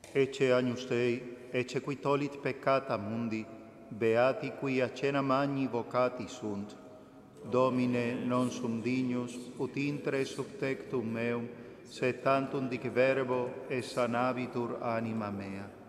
Ecce Agnus Dei, ecce qui tollit peccata mundi, beati qui a cena magni vocati sunt. Domine, non sum dignus, ut intre subtectum meum, sed tantum dic verbo, et sanabitur anima mea.